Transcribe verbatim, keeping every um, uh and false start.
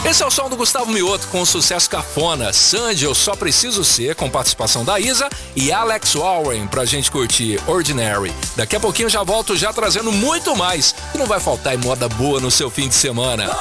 Esse é o som do Gustavo Mioto com o sucesso cafona Sandy, Eu Só Preciso Ser, com participação da Isa e Alex Warren pra gente curtir Ordinary. Daqui a pouquinho eu já volto já trazendo muito mais, que não vai faltar em moda boa no seu fim de semana.